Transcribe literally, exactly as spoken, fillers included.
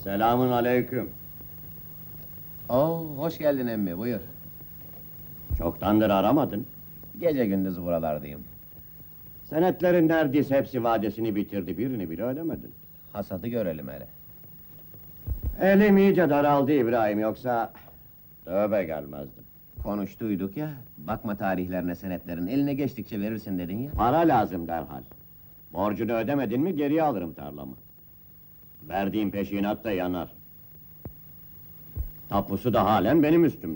Selamun aleyküm. Oo, hoş geldin emmi, buyur. Çoktandır aramadın. Gece gündüz buralardayım. Senetlerin neredeyse hepsi vadesini bitirdi, birini bile ödemedin. Hasadı görelim hele. Elim iyice daraldı İbrahim, yoksa... tövbe gelmezdim. Konuştuyduk ya, bakma tarihlerine senetlerin, eline geçtikçe verirsin dedin ya. Para lazım derhal. Borcunu ödemedin mi geriye alırım tarlamı. Verdiğim peşinat da yanar. Tapusu da halen benim üstümde.